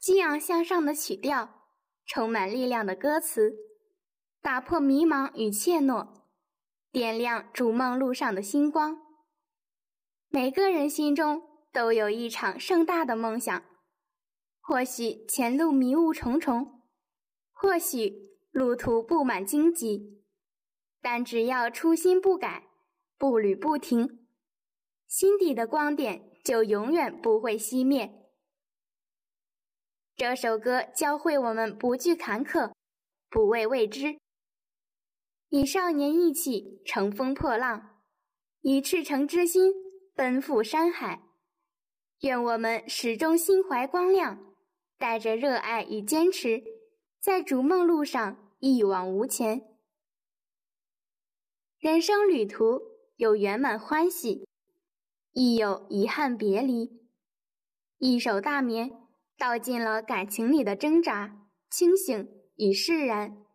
激昂向上的曲调，充满力量的歌词，打破迷茫与怯懦，点亮逐梦路上的星光。每个人心中都有一场盛大的梦想，或许前路迷雾重重，或许路途布满荆棘，但只要初心不改，步履不停，心底的光点就永远不会熄灭。这首歌教会我们不惧坎坷，不畏未知，以少年意气乘风破浪，以赤诚之心奔赴山海。愿我们始终心怀光亮，带着热爱与坚持，在逐梦路上一往无前。人生旅途有圆满欢喜，亦有遗憾别离。一首大眠道尽了感情里的挣扎、清醒与释然。